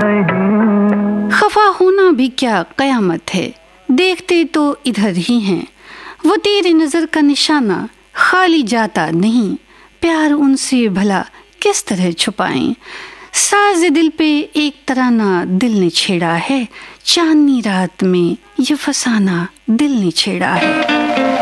नहीं। खफा होना भी क्या कयामत है, देखते तो इधर ही हैं। वो तेरी नजर का निशाना खाली जाता नहीं, प्यार उनसे भला किस तरह छुपाएं। साज दिल पे एक तराना दिल ने छेड़ा है, चांदनी रात में ये फसाना दिल ने छेड़ा है।